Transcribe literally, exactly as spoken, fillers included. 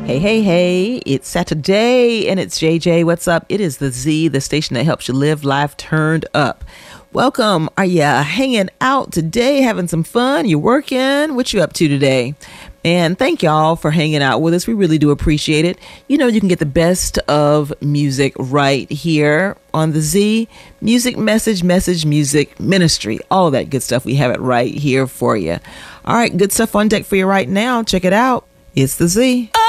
Hey, hey, hey, it's Saturday and it's J J. What's up? It is the Z, the station that helps you live life turned up. Welcome. Are you hanging out today, having some fun? You working? What you up to today? And thank y'all for hanging out with us. We really do appreciate it. You know, you can get the best of music right here on the Z. Music, message, message, music, ministry, all of that good stuff. We have it right here for you. All right, good stuff on deck for you right now. Check it out. It's the Z.